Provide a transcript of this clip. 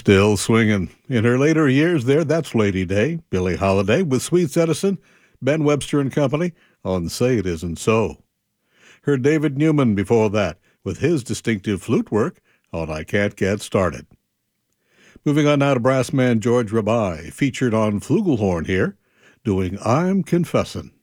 Still swinging. In her later years there, that's Lady Day, Billie Holiday with Sweets Edison, Ben Webster and Company on Say It Isn't So. Heard David Newman before that with his distinctive flute work on I Can't Get Started. Moving on now to brass man George Rabai, featured on flugelhorn here, doing I'm Confessin'.